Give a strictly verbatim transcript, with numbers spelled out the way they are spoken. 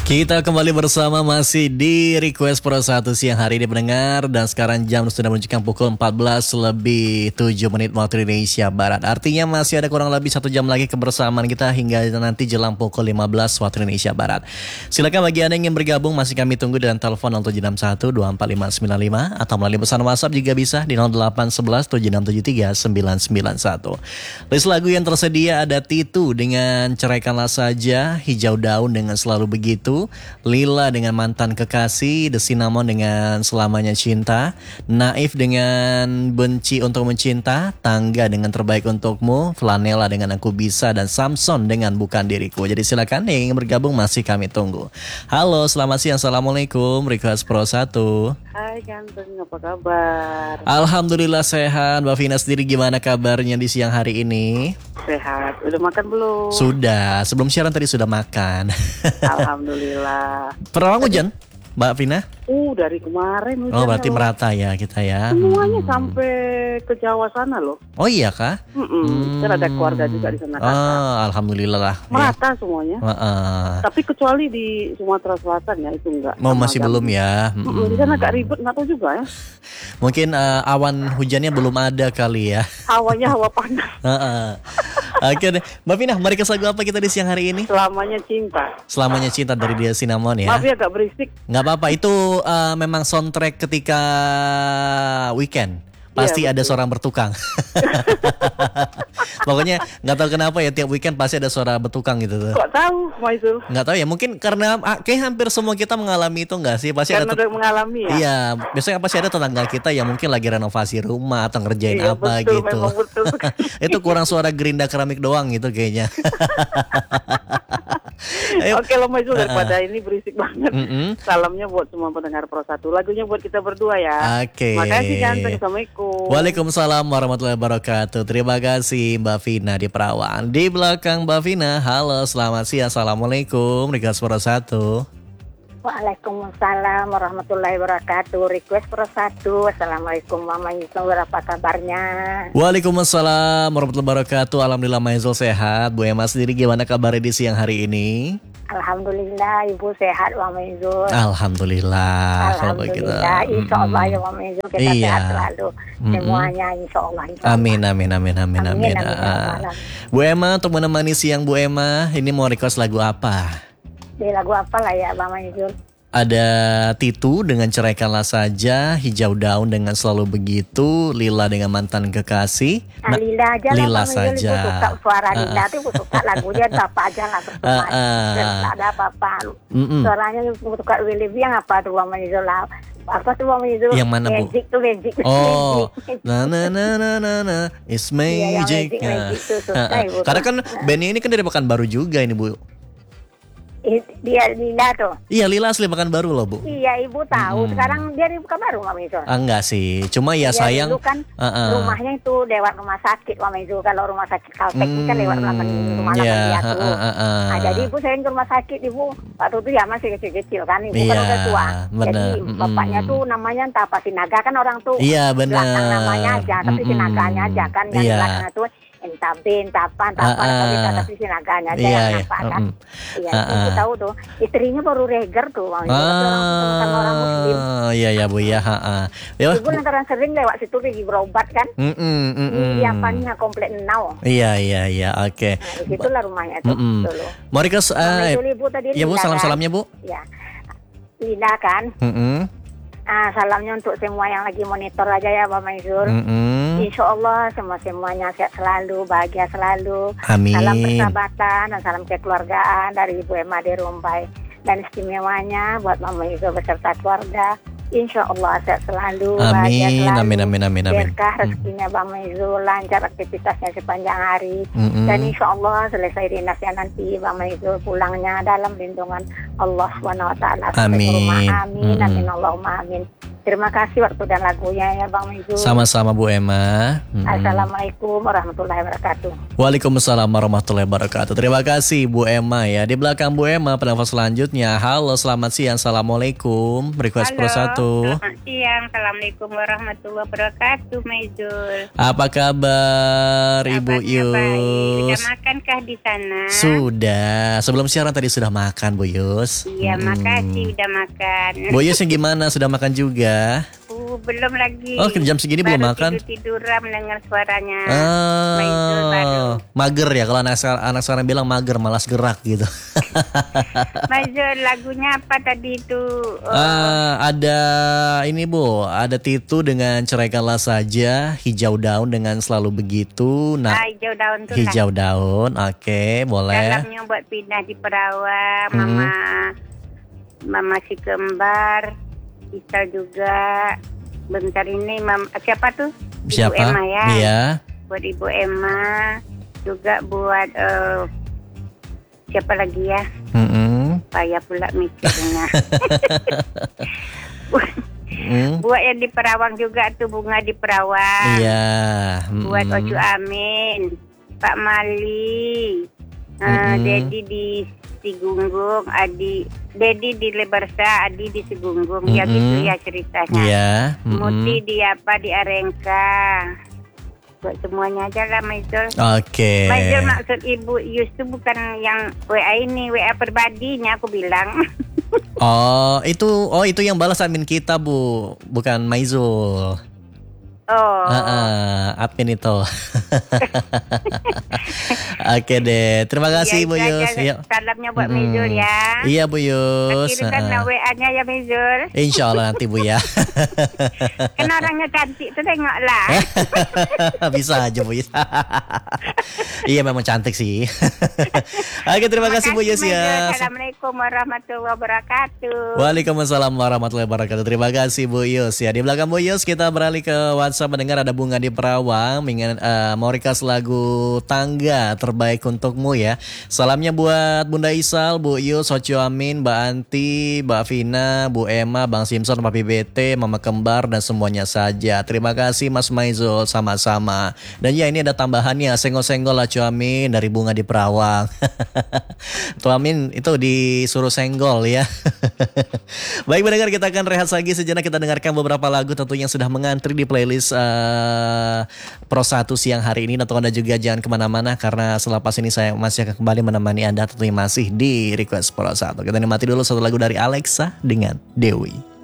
Kita kembali bersama masih di Request Pro satu siang hari ini pendengar. Dan sekarang jam sudah menunjukkan pukul empat belas lebih tujuh menit waktu Indonesia Barat. Artinya masih ada kurang lebih satu jam lagi kebersamaan kita hingga nanti jelang pukul lima belas waktu Indonesia Barat. Silakan bagi Anda yang ingin bergabung masih kami tunggu dengan telepon nol tujuh enam satu dua empat lima sembilan lima atau melalui pesan WhatsApp juga bisa di nol delapan satu satu tujuh enam tujuh tiga sembilan sembilan satu. List lagu yang tersedia ada Titu dengan Ceraikanlah Saja, Hijau Daun dengan Selalu Begitu, Lila dengan Mantan Kekasih, The Cinnamon dengan Selamanya Cinta, Naif dengan Benci Untuk Mencinta, Tangga dengan Terbaik Untukmu, Flanela dengan Aku Bisa, dan Samson dengan Bukan Diriku. Jadi silakan yang ingin bergabung masih kami tunggu. Halo, selamat siang, assalamualaikum. Request Pro satu. Hai ganteng, apa kabar? Alhamdulillah sehat. Mbak Vina sendiri gimana kabarnya di siang hari ini? Sehat. Udah makan belum? Sudah, sebelum siaran tadi sudah makan. Alhamdulillah. Pernah hujan, Mbak Vina? Uh, dari kemarin hujannya. Oh, berarti loh. merata ya kita ya. Semuanya Hmm. sampai ke Jawa sana loh. Oh iya kah? Hmm. Kan ada keluarga juga di sana. Oh, alhamdulillah lah. Merata ya. Semuanya. Uh, uh. Tapi kecuali di Sumatera Selatan ya itu enggak. Mau masih Sama belum ya? Mm-mm. Mm-mm. Di sana agak ribet, nggak tahu juga ya. Mungkin uh, awan hujannya belum ada kali ya. Hawanya hawa panas. Uh, uh. Oke deh, Mbak Vina, mari ke lagu apa kita di siang hari ini? Selamanya Cinta. Selamanya Cinta dari The Cinnamon ya. Maaf ya agak berisik. Nggak apa-apa, itu uh, memang soundtrack ketika weekend. Pasti Iya, ada betul. seorang bertukang. Pokoknya nggak tahu kenapa ya tiap weekend pasti ada suara bertukang gitu tuh. Kok tahu Maizul? Nggak tahu ya, mungkin karena ah, kayak hampir semua kita mengalami itu nggak sih? Pasti Karena ada. udah mengalami ya. Iya, biasanya pasti ada tetangga kita yang mungkin lagi renovasi rumah atau ngerjain Iya, apa betul, gitu. memang betul. Itu kurang suara gerinda keramik doang gitu kayaknya. Ayo. Oke lo Maizul, daripada ini berisik banget. Mm-mm. Salamnya buat semua pendengar Pro satu. Lagunya buat kita berdua ya. Oke. Makasih ganteng. Assalamualaikum. Waalaikumsalam warahmatullahi wabarakatuh. Terima kasih Mbak Vina di Perawan. Di belakang Mbak Vina, halo selamat siang, assalamualaikum. Request Pro satu. Waalaikumsalam warahmatullahi wabarakatuh. Request Pro satu. Assalamualaikum Mama Yusuf, apa kabarnya? Waalaikumsalam warahmatullahi wabarakatuh. Alhamdulillah Maizul sehat. Bu Emma sendiri gimana kabarnya di siang hari ini? Alhamdulillah Ibu sehat Mama Yusuf. Alhamdulillah. Kalau begitu. Alhamdulillah, insya Allah ya Mama Yusuf kita Iya. sehat selalu. Mm-mm. Semuanya insya Allah, insya Allah. Amin amin amin amin amin. Amin, amin, Ah. amin. Bu Emma, untuk menemani siang Bu Emma, ini mau request lagu apa? Di lagu apa lah ya Mama Yusuf? Ada Titu dengan Ceraikanlah Saja, Hijau Daun dengan Selalu Begitu, Lila dengan Mantan Kekasih. Nah, Lila aja lah Lila Mama Yusuf. saja. Ibu suka suara Ah, Lila tuh, ibu suka lagunya apa aja lah berteman. Ah, ah. Dan tak ada apa-apa. Mm-mm. Suaranya ibu suka Willy yang apa tuh Mama Yusuf lah. Apa tuh Mama Yusuf? Yang mana, Bu? Magic tuh magic. Oh, Magic. na na na na na na, it's Iya, yang magic. magic, magic tuh suka, Ah, ah. Ibu. Karena kan bandnya ini kan dari Pekanbaru juga ini Bu. Eh, Dia Lila tuh. Iya, Lila asli Pekanbaru loh Bu. Iya ibu tahu. Mm-mm. Sekarang dia di Pekanbaru Mama Yusuf. Ah, enggak sih, cuma ya Dia sayang. dulu kan Ah, ah. rumahnya itu lewat rumah sakit Mama Yusuf. Kalau rumah sakit Kaltek Hmm, kan lewat rumah rumah iya, dia ah, tuh. ah, ah, ah. Nah, jadi ibu sering ke rumah sakit ibu. Waktu itu ya masih kecil-kecil kan. Ibu kan Iya, udah tua. bener. Jadi Mm-mm. bapaknya tuh namanya entah apa Sinaga kan orang tuh. Iya, bener. Belakang namanya aja, tapi Mm-mm. Sinaganya aja kan. Yang Iya. belakangnya tuh entah B, entah apa, entah apa, Ah, ah. tapi tapi Sinaganya aja Iya, yang iya. nampak kan. Mm-mm. Iya, Ah, ibu ah. tahu tuh. Istrinya baru reger tuh. Mama Yusuf. Tapi orang sama orang Muslim. Ah, iya ya Bu ya. Ha, ha. Ya, Ibu lantaran sering lewat situ pergi berobat kan. Mm-mm, mm-mm. Di apanya komplek Enau. Iya iya iya oke. Nah, di situlah rumahnya tuh. Mm-mm. Dulu. Mau request Mama eh, itu ibu tadi ya Bu, Lila, salam-salamnya Bu. kan? Ya. Lila kan. Mm-mm, Ah, salamnya untuk semua yang lagi monitor aja ya Mama Izul. mm-mm. Insya Allah semua-semuanya sehat selalu, bahagia selalu. Amin. Salam persahabatan dan salam kekeluargaan dari Ibu Emma di Rumbai. Dan istimewanya buat Mama Izul beserta keluarga. Insya Allah sehat selalu, bahagia Amin, selalu. amin, amin, amin, amin. Berkah rezekinya Mama Izul, lancar aktivitasnya sepanjang hari. Mm-mm. Dan insya Allah selesai dinasnya nanti Mama Izul pulangnya dalam lindungan Allah subhanahu wa taala. Sampai ke rumah. Amin. Amin, Mm-mm. amin, Allahumma amin. Terima kasih waktu dan lagunya ya Bang Izul. Sama-sama Bu Emma. Mm-mm. Assalamualaikum warahmatullahi wabarakatuh. Waalaikumsalam warahmatullahi wabarakatuh. Terima kasih Bu Emma ya. Di belakang Bu Emma penelpon selanjutnya. Halo, selamat siang. Assalamualaikum. Request Pro satu. siang. Assalamualaikum warahmatullahi wabarakatuh, Maizul. Apa kabar Ibu Kabarnya Yus? baik. Udah makankah di sana? Sudah. Sebelum siaran tadi sudah makan Bu Yus. Iya, Hmm. makasih udah makan. Bu Yus yang gimana? Sudah makan juga? Uh, belum lagi. Oh, jam segini baru belum makan? tidur-tiduran mendengar suaranya. Maizul baru. Ah, mager ya kalau anak anak sekarang bilang mager, malas gerak gitu. Maizul, lagunya apa tadi itu? Oh, Ah, ada ini Bu, ada Titu dengan Ceraikanlah Saja, Hijau Daun dengan Selalu Begitu. Nah, ah, hijau daun tuh lah. Hijau Daun, oke, boleh. Dalamnya buat pindah di Perawang, Hmm. Mama Mama si kembar, Isa juga. Bentar ini Mam, siapa tuh? Ibu Siapa? Emma ya. Iya. Buat Ibu Emma, juga buat eh, siapa lagi ya? Mm-mm. Payah pula mikirnya. Mm. Buat yang di Perawang juga tuh, Bunga di Perawang. Iya. Buat Mm-mm. Ocu Amin, Pak Mali, uh, Mm-mm. Dedi di Sigunggung, Adi, Dedi di Lebarsa, Adi di Sigunggung. Ya Mm-mm. gitu ya ceritanya. Iya. Muti Mm-mm. di apa di Arengka. Buat semuanya aja lah, Maizul. Oke. Maizul, maksud Ibu Yus itu bukan yang W A ini, W A pribadinya aku bilang. Oh, itu oh itu yang balas admin kita, Bu. Bukan Maizul. Oh. Heeh, admin itu. Oke deh. Terima kasih Iya, Bu itu Yus. aja. Iya. Salamnya buat Mm-mm. Maizul ya. Iya Bu Yus. Kirimkan Heeh. W A-nya ya, Maizul. Insya Allah nanti Bu ya. Kan orangnya cantik tuh, tengoklah. Bisa aja Bu Yus. Iya memang cantik sih. Oke, terima kasih Bu Yus Maizul. ya. Assalamualaikum warahmatullahi wabarakatuh. Waalaikumsalam warahmatullahi wabarakatuh. Terima kasih Bu Yus ya. Di belakang Bu Yus kita beralih ke WhatsApp mendengar ada Bunga di Perawang ingin uh, mau request lagu Tangga terbaik untukmu ya. Salamnya buat Bunda Isal, Bu Yus, Socio Amin, Mbak Anti, Mbak Vina, Bu Emma, Bang Simpson, Papi B T, Mama Kembar dan semuanya saja. Terima kasih Mas Maizul, sama-sama. Dan ya ini ada tambahannya, senggol-senggol lah Cu Amin dari Bunga di Perawang. Tuh Amin itu disuruh senggol ya. Baik mendengar, kita akan rehat lagi sejenak, kita dengarkan beberapa lagu tentunya yang sudah mengantri di playlist uh, Pro satu siang hari ini. Atau Anda juga jangan kemana-mana karena selepas ini saya masih akan kembali menemani Anda tentunya masih di Request Pro satu. Kita nikmati dulu satu lagu dari Alexa dengan Dewi.